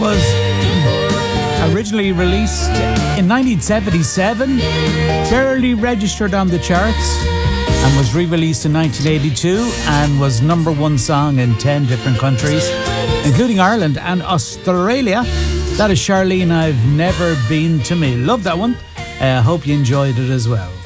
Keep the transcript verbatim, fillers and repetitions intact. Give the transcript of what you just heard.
Was originally released in nineteen seventy-seven, barely registered on the charts, and was re-released in nineteen eighty-two and was number one song in ten different countries, including Ireland and Australia. That is Charlene, I've Never Been to Me. Love that one. I uh, hope you enjoyed it as well.